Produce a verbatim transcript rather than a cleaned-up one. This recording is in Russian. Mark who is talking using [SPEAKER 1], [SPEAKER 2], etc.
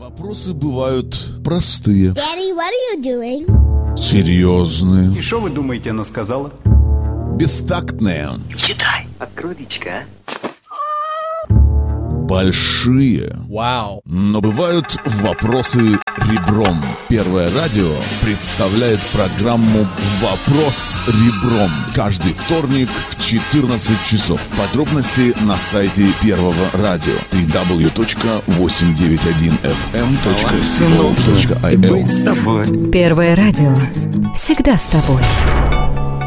[SPEAKER 1] Вопросы бывают простые.
[SPEAKER 2] Daddy, what are you doing?
[SPEAKER 1] Серьезные.
[SPEAKER 3] И что вы думаете, она сказала?
[SPEAKER 1] Бестактные.
[SPEAKER 4] Читай. Открой личико, а?
[SPEAKER 1] Большие.
[SPEAKER 5] Вау.
[SPEAKER 1] Но бывают вопросы ребром. Первое радио представляет программу «Вопрос ребром» каждый вторник в четырнадцать часов. Подробности на сайте Первого радио дабл ю дабл ю дабл ю точка восемьсот девяносто один эф эм точка си о точка ай эл.
[SPEAKER 3] Быть с тобой.
[SPEAKER 6] Первое радио. Всегда с тобой.